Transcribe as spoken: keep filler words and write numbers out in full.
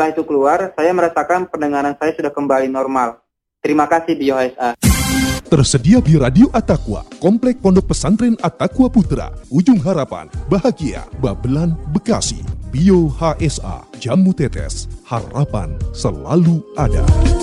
setelah itu keluar, saya merasakan pendengaran saya sudah kembali normal. Terima kasih Bio H S A. Tersedia di Radio At-Taqwa, Komplek Pondok Pesantren At-Taqwa Putra, Ujung Harapan, Bahagia, Babelan, Bekasi. Bio H S A, Jamu Tetes, harapan selalu ada.